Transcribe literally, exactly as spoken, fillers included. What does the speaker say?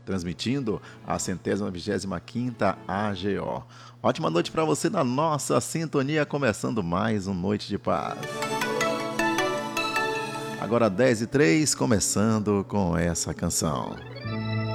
transmitindo a centésima vigésima quinta A G O. Ótima noite para você na nossa sintonia, começando mais um Noite de Paz. Agora dez e três, começando com essa canção.